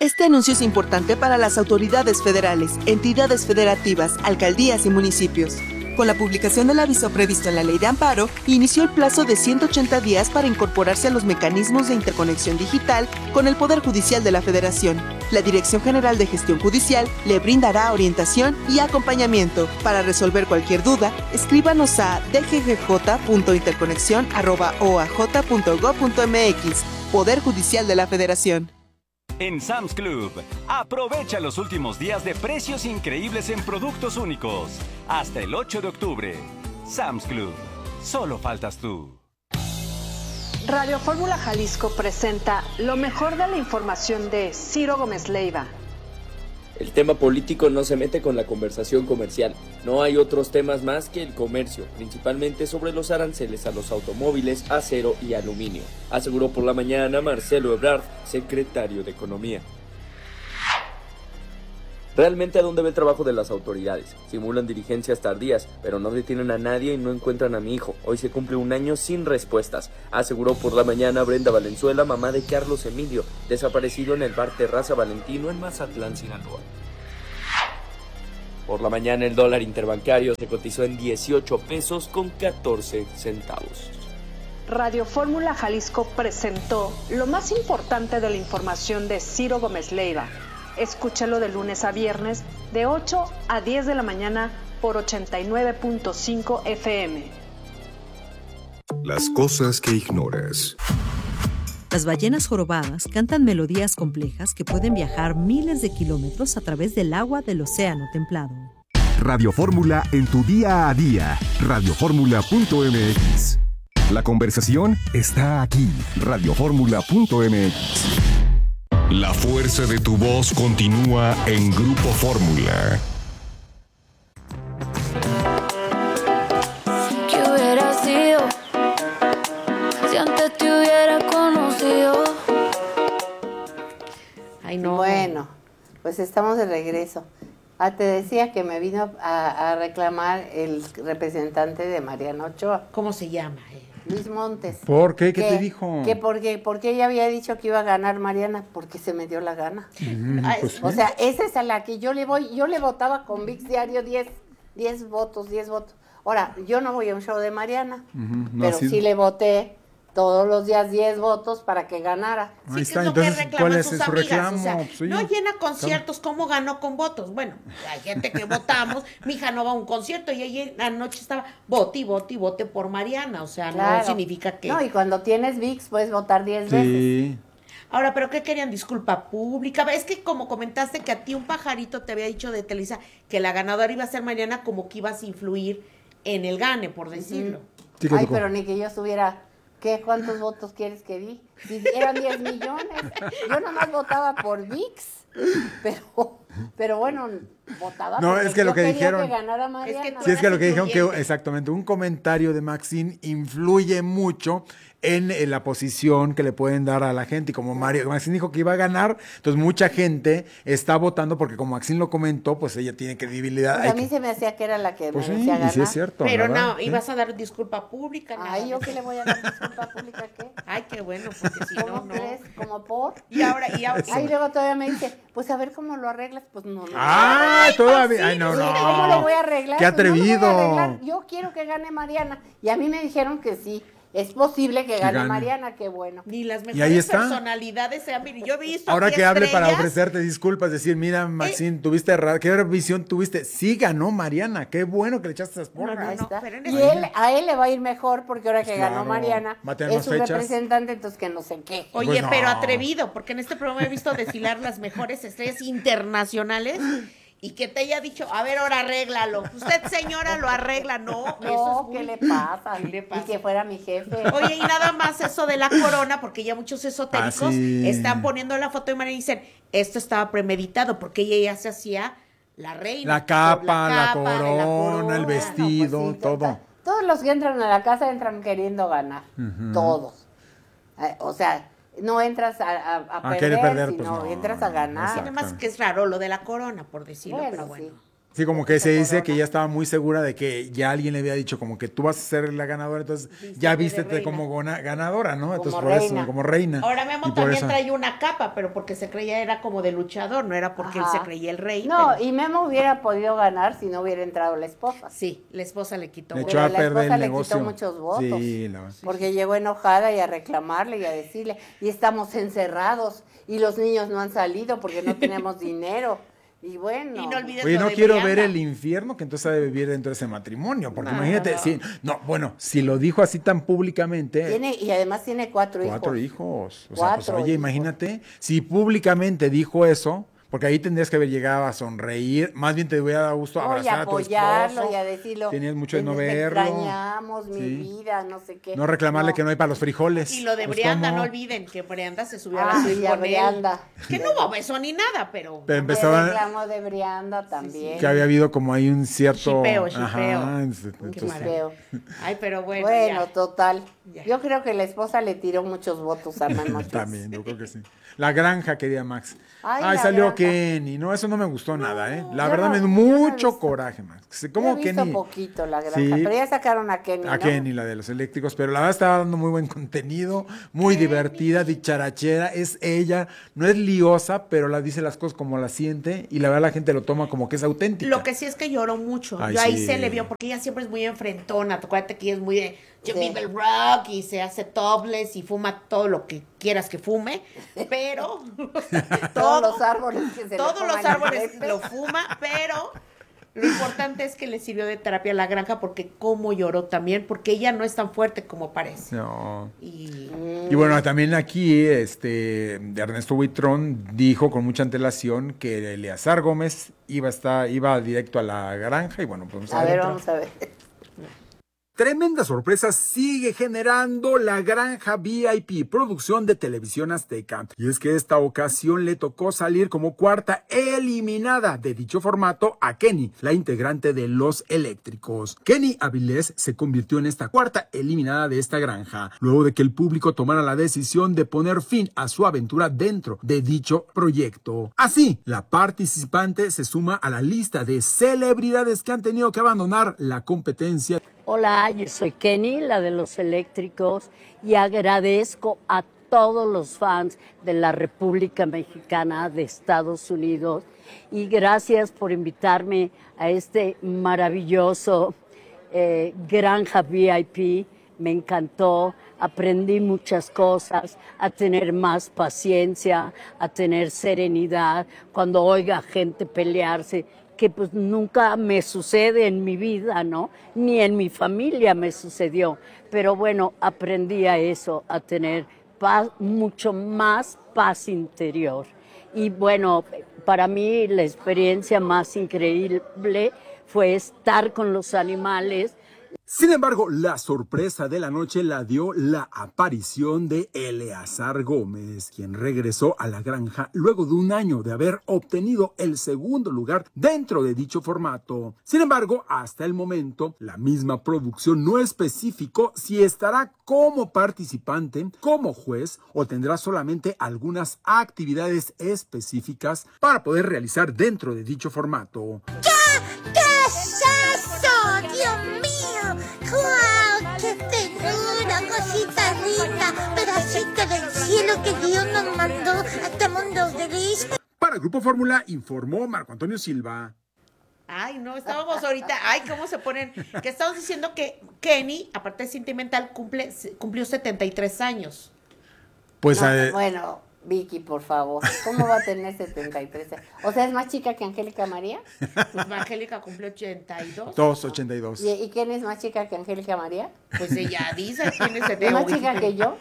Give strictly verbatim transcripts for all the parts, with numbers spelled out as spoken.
Este anuncio es importante para las autoridades federales, entidades federativas, alcaldías y municipios. Con la publicación del aviso previsto en la Ley de Amparo, inició el plazo de ciento ochenta días para incorporarse a los mecanismos de interconexión digital con el Poder Judicial de la Federación. La Dirección General de Gestión Judicial le brindará orientación y acompañamiento. Para resolver cualquier duda, escríbanos a d g g j punto interconexión arroba o a j punto gob punto m x. Poder Judicial de la Federación. En Sam's Club, aprovecha los últimos días de precios increíbles en productos únicos. Hasta el ocho de octubre. Sam's Club. Solo faltas tú. Radio Fórmula Jalisco presenta lo mejor de la información de Ciro Gómez Leiva. El tema político no se mete con la conversación comercial. No hay otros temas más que el comercio, principalmente sobre los aranceles a los automóviles, acero y aluminio, aseguró por la mañana Marcelo Ebrard, secretario de Economía. ¿Realmente a dónde ve el trabajo de las autoridades? Simulan diligencias tardías, pero no detienen a nadie y no encuentran a mi hijo. Hoy se cumple un año sin respuestas, aseguró por la mañana Brenda Valenzuela, mamá de Carlos Emilio, desaparecido en el bar Terraza Valentino en Mazatlán, Sinaloa. Por la mañana el dólar interbancario se cotizó en dieciocho pesos con catorce centavos. Radio Fórmula Jalisco presentó lo más importante de la información de Ciro Gómez Leiva. Escúchalo de lunes a viernes de ocho a diez de la mañana por ochenta y nueve punto cinco F M. Las cosas que ignoras. Las ballenas jorobadas cantan melodías complejas que pueden viajar miles de kilómetros a través del agua del océano templado. Radio Fórmula en tu día a día. radio fórmula punto m x. La conversación está aquí. radio fórmula punto m x. La fuerza de tu voz continúa en Grupo Fórmula. ¿Qué hubiera sido si antes te hubiera conocido? Ay, no. Bueno, pues estamos de regreso. Ah, te decía que me vino a, a reclamar el representante de Mariana Ochoa. ¿Cómo se llama? Eh? Luis Montes. ¿Por qué? ¿Qué que, te dijo? Que porque, porque ella había dicho que iba a ganar Mariana, porque se me dio la gana. Mm, pues, o sea, esa es a la que yo le voy, yo le votaba con ViX Diario diez, diez votos, diez votos. Ahora, yo no voy a un show de Mariana, uh-huh, no pero sí le voté todos los días diez votos para que ganara. Sí, ahí está, que es lo entonces, que ¿cuál es sus su amigas, reclamo? O sea, pues, sí, no llena conciertos, claro. ¿Cómo ganó con votos? Bueno, hay gente que votamos, mi hija no va a un concierto y ayer anoche estaba vote y vote y vote por Mariana, o sea, claro. No significa que... No, y cuando tienes ViX puedes votar diez sí. veces. Ahora, ¿pero qué querían? ¿Disculpa pública? Es que como comentaste que a ti un pajarito te había dicho de Televisa que la ganadora iba a ser Mariana, como que ibas a influir en el gane, por decirlo. Sí, Ay, pero ni que yo estuviera... ¿Qué? ¿Cuántos votos quieres que di? Si eran diez millones. Yo nomás votaba por ViX, pero, pero bueno, votaba no, porque es que lo que dijeron, que ganara Mariana. Es que sí, es que lo que dijeron que exactamente un comentario de Maxine influye mucho en, en la posición que le pueden dar a la gente. Y como Mario, Maxine dijo que iba a ganar, entonces mucha gente está votando porque como Maxine lo comentó, pues ella tiene credibilidad. Pues a mí que... se me hacía que era la que pues merecía sí, ganar. Y sí es cierto. Pero ¿verdad? no, ibas a dar disculpa pública. Ay, ¿yo qué le voy a dar disculpa pública? ¿Qué? Ay, qué bueno, porque si ¿Cómo no, no. crees? ¿Como por? Y ahora, y ahora. Ay, luego todavía me dice, pues a ver cómo lo arreglas. Pues no, no. Ah, Ay, todavía. Ay, no, no. ¿Cómo lo voy a arreglar? Qué Pues atrevido. no lo voy a arreglar. Yo quiero que gane Mariana. Y a mí me dijeron que sí. Es posible que gane, gane Mariana, qué bueno. Ni las mejores personalidades sean, mire, yo he visto ahora que hable estrellas. Para ofrecerte disculpas, decir, mira, Maxine, eh, tuviste errado, qué visión tuviste. Sí ganó Mariana, qué bueno que le echaste esas porras. No, no, no, no, y él, a él le va a ir mejor porque ahora que claro, ganó Mariana es su fechas. representante, entonces que no sé qué. Oye, pues no. Pero atrevido, porque en este programa he visto desfilar las mejores estrellas internacionales. Y que te haya dicho, a ver, ahora arréglalo. Usted, señora, lo arregla. No, no eso es muy... ¿qué le pasa? ¿Qué le pasa? Y que fuera mi jefe. Oye, y nada más eso de la corona, porque ya muchos esotéricos ah, sí. están poniendo la foto de María y dicen, esto estaba premeditado, porque ella ya se hacía la reina. La capa, la, capa, la, corona, la corona, el vestido, no, pues sí, todo. Todos los que entran a la casa entran queriendo ganar. Uh-huh. Todos. Eh, o sea... No entras a, a, a perder, perder, sino pues no, entras a ganar. Así nada más que es raro lo de la corona, por decirlo, bueno, pero bueno. Sí. Sí, como que se dice que ella estaba muy segura de que ya alguien le había dicho como que tú vas a ser la ganadora, entonces Vístete ya vístete como gona, ganadora, ¿no? Entonces como por reina. eso, como reina. Ahora Memo también eso... trae una capa, pero porque se creía era como de luchador, no era porque Ajá. él se creía el rey. No, pero... y Memo hubiera podido ganar si no hubiera entrado la esposa. Sí, la esposa le quitó. Le echó a perder la esposa el le negocio. quitó muchos votos. Sí, la... Porque llegó enojada y a reclamarle y a decirle, y estamos encerrados y los niños no han salido porque no tenemos dinero. Y bueno. Y no olvides Oye, lo no de quiero Brianda. ver el infierno que entonces ha de vivir dentro de ese matrimonio, porque No, imagínate, no. si, no, bueno, si lo dijo así tan públicamente. Tiene, y además tiene cuatro, cuatro hijos. hijos. O sea, pues oye, hijos. imagínate, si públicamente dijo eso, porque ahí tendrías que haber llegado a sonreír, más bien te hubiera dado gusto No, abrazar y a tu apoyarlo esposo. y a decirlo. Tenías mucho de no "Te verlo. extrañamos, mi Sí. vida, no sé qué. No reclamarle No. que no hay para los frijoles. Y lo de Pues, Brianda, ¿cómo? no olviden que Brianda se subió a Ah, la suite y a con él. Brianda. Que no hubo beso ni nada, pero... Pero Me empezaban reclamo de Brianda también. que había habido como ahí un cierto Shipeo, shipeo. Ajá, entonces- Qué maravilla. Ay, pero bueno, Bueno, ya. total. Ya. Yo creo que la esposa le tiró muchos votos a Memo. También, yo creo que sí. La granja, quería Max. Ay, Ay, la salió granja. Kenny. No, eso no me gustó nada, ¿eh? La yo verdad no- me dio yo no he mucho visto. coraje, Max. Yo ¿Cómo he visto Kenny? poquito la granja, Sí. pero ya sacaron a Kenny, A ¿no? Kenny, la de los eléctricos, pero la verdad estaba dando muy buen contenido, muy divertida, dicharachera, es ella, no es liosa, pero la dice las cosas como las siente y la verdad la gente lo toma como que es auténtica. Lo que sí es que lloró mucho. Ay, Yo ahí sí. se le vio, porque ella siempre es muy enfrentona. Acuérdate que ella es muy de yo Sí. vivo el rock y se hace topless y fuma todo lo que quieras que fume, pero Todos los árboles que se le todos los pongan árboles enfrente. lo fuma, pero lo importante es que le sirvió de terapia a la granja porque cómo lloró también, porque ella no es tan fuerte como parece. No. Y Y bueno, también aquí este Ernesto Buitrón dijo con mucha antelación que Eleazar Gómez iba a estar, iba directo a la granja y bueno, pues A ver, vamos a ver. Tremenda sorpresa sigue generando la Granja V I P, producción de Televisión Azteca. Y es que esta ocasión le tocó salir como cuarta eliminada de dicho formato a Kenny, la integrante de Los Eléctricos. Kenny Avilés se convirtió en esta cuarta eliminada de esta granja, luego de que el público tomara la decisión de poner fin a su aventura dentro de dicho proyecto. Así, la participante se suma a la lista de celebridades que han tenido que abandonar la competencia. Hola, yo soy Kenny, la de Los Eléctricos, y agradezco a todos los fans de la República Mexicana de Estados Unidos y gracias por invitarme a este maravilloso eh, Granja V I P. Me encantó, aprendí muchas cosas, a tener más paciencia, a tener serenidad cuando oiga gente pelearse, que pues nunca me sucede en mi vida, ¿no? Ni en mi familia me sucedió. Pero bueno, aprendí a eso, a tener paz, mucho más paz interior. Y bueno, para mí la experiencia más increíble fue estar con los animales. Sin embargo, la sorpresa de la noche la dio la aparición de Eleazar Gómez, quien regresó a la granja luego de un año de haber obtenido el segundo lugar dentro de dicho formato. Sin embargo, hasta el momento, la misma producción no especificó si estará como participante, como juez o tendrá solamente algunas actividades específicas para poder realizar dentro de dicho formato. ¿Qué es eso? ¡Dios mío! ¡Guau! ¡Qué ternura, cosita rica! Pedacito del cielo que Dios nos mandó a este mundo gris. Para Grupo Fórmula informó Marco Antonio Silva. ay, no, estábamos ahorita, ay, cómo se ponen, que estamos diciendo que Kenny, aparte de sentimental, cumple, cumplió setenta y tres años. Pues No, eh, bueno, Vicky, por favor, ¿cómo va a tener setenta y tres años? O sea, ¿es más chica que Angélica María? Pues Angélica cumplió ochenta y dos. dos, ochenta y dos. ¿Y, ¿Y quién es más chica que Angélica María? Pues ella dice quién es el ¿Es más chica que yo?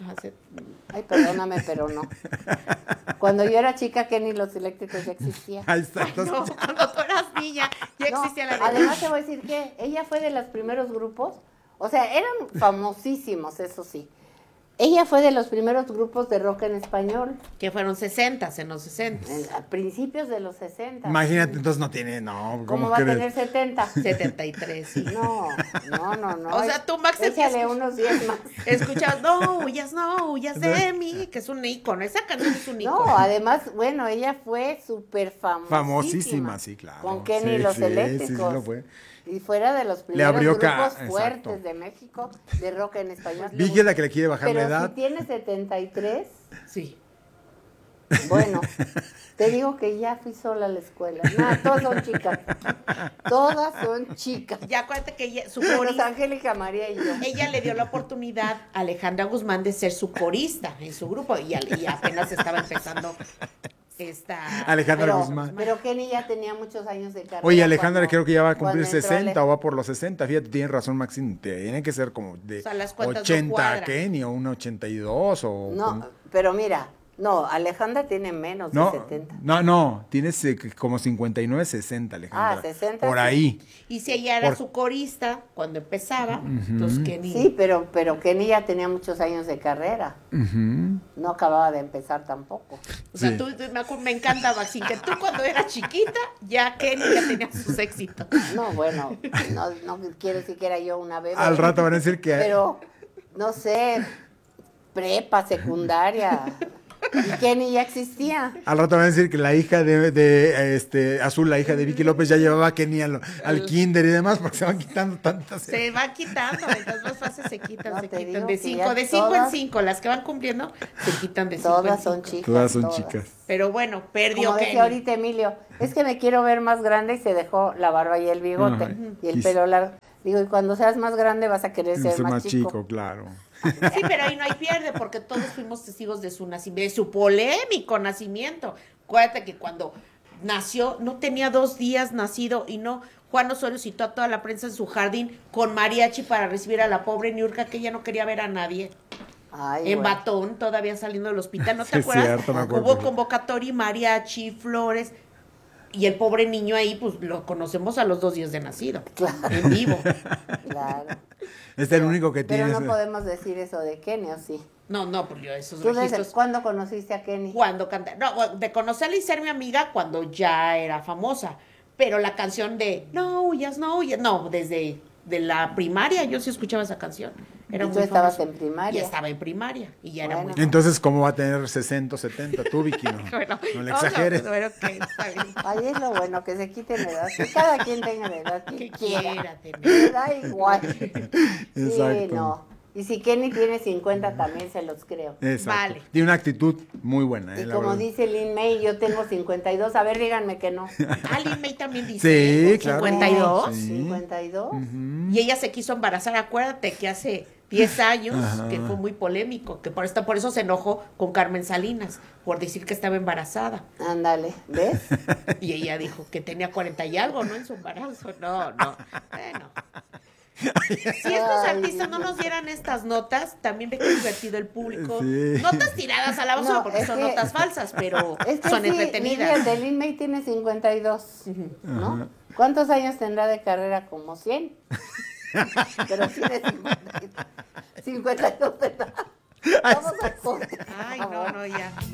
Ay, perdóname, pero no. Cuando yo era chica, Kenny Los Eléctricos ya existía. Ahí está. Ay, no, cuando tú eras niña, ya No, existía la además te voy a decir que ella fue de los primeros grupos, o sea, eran famosísimos, eso sí, Ella fue de los primeros grupos de rock en español. Que fueron sesentas, en los sesentas. A principios de los sesenta. Imagínate, entonces no tiene, no. ¿Cómo, ¿Cómo va crees? a tener setenta? setenta y tres, sí. No, no, no, no. O sea, tú, Max, échale unos diez más. Escuchas, no huyas, no huyas de mí, que es un ícono. Esa canción es un ícono. No, además, bueno, ella fue súper famosísima. Famosísima, sí, claro. Con Kenny y sí, los sí, Eléctricos. Sí, sí, lo fue. Y fuera de los primeros grupos ca- fuertes de México de rock en español. Vicky es la que le quiere bajar Pero la edad. si tiene setenta y tres, sí. Bueno, te digo que ya fui sola a la escuela. No, todas son chicas. Todas son chicas. Ya acuérdate que ella, su corista, Angélica María y yo. Ella le dio la oportunidad a Alejandra Guzmán de ser su corista en su grupo y, y apenas estaba empezando esta Alejandra pero, Guzmán. Pero Kenny ya tenía muchos años de carrera. Oye, Alejandra cuando, creo que ya va a cumplir sesenta Ale... o va por los sesenta. Fíjate, tienes razón, Maxine. Tiene que ser como de o sea, ochenta no Kenny o un ochenta y dos o... No, con... pero mira... No, Alejandra tiene menos no, de setenta. No, no, tienes eh, como cincuenta y nueve, sesenta, Alejandra. Ah, sesenta. Por sí. ahí. Y si ella era Por... su corista cuando empezaba, uh-huh. entonces Kenny... Sí, pero, pero Kenny ya tenía muchos años de carrera. Uh-huh. No acababa de empezar tampoco. O sea, sí. tú, me, me encanta, Maxine, que tú cuando eras chiquita, ya Kenny ya tenía sus éxitos. No, bueno, no, no quiero decir que era yo una bebé. Al rato van a decir que... Pero, no sé, prepa, secundaria... Y Kenny ya existía. Al rato van a decir que la hija de, de este Azul, la hija de Vicky López, ya llevaba a Kenny al, al kinder y demás, porque se van quitando tantas. Se van quitando, mientras más fácil se quitan, no, se quitan. Digo, de cinco, de cinco todas, en cinco, las que van cumpliendo, se quitan de cinco todas en son cinco. chicas. Todas son todas. chicas. Pero bueno, perdió Como Kenny. decía ahorita Emilio, es que me quiero ver más grande y se dejó la barba y el bigote uh-huh. y el pelo largo. Digo, y cuando seas más grande vas a querer ser más, más chico. chico, claro. Sí, pero ahí no hay pierde porque todos fuimos testigos de su nacimiento, de su polémico nacimiento. Acuérdate que cuando nació, no tenía dos días nacido y no, Juan Osorio citó a toda la prensa en su jardín con mariachi para recibir a la pobre Niurka que ella no quería ver a nadie. Ay, en bueno. Batón, todavía saliendo del hospital, ¿no te sí, acuerdas? Cierto, me acuerdo. Hubo convocatoria, mariachi, flores. Y el pobre niño ahí, pues lo conocemos a los dos días de nacido. Claro. En vivo. Claro. Es el único que tiene. Pero no podemos decir eso de Kenny, ¿o sí? No, no, porque yo esos ¿Tú registros... desde cuándo conociste a Kenny? Cuando canta... No, de conocerla y ser mi amiga cuando ya era famosa. Pero la canción de No huyas, no huyas... No, desde de la primaria yo sí escuchaba esa canción. Era ¿Y muy tú estabas famosa. en primaria? Y estaba en primaria. Y ya bueno. era muy Entonces, ¿cómo va a tener sesenta, setenta? Tú, Vicky, no, bueno, no le exageres. No, bueno, okay, está bien. Ay, es lo bueno, que se quiten la edad. Que cada quien tenga la edad que, que quiera. quiera tener. Me da igual. Exacto. Sí, no. Y si Kenny tiene cincuenta, también se los creo. Exacto. Vale. Tiene una actitud muy buena. Y eh, la como verdad. dice Lin May, yo tengo cincuenta y dos. A ver, díganme que no. Ah, Lin May también dice. Sí, claro. cincuenta y dos. Sí. cincuenta y dos. Uh-huh. Y ella se quiso embarazar. Acuérdate que hace diez años, Ajá. que fue muy polémico, que por, esto, por eso se enojó con Carmen Salinas, por decir que estaba embarazada. Ándale, ¿ves? Y ella dijo que tenía cuarenta y algo, ¿no? En su embarazo. No, no. Bueno. Si estos Ay, artistas no nos dieran estas notas, también ve que divertido el público. Sí. Notas tiradas a la basura, No, porque es son que- notas falsas, pero Es que son sí, entretenidas. Fíjate, Lin May tiene cincuenta y dos, ¿no? Ajá. ¿Cuántos años tendrá de carrera? Como cien. Pero tiene cincuenta y dos. cincuenta y dos de edad. Vamos a corte. Ay, no, no, ya.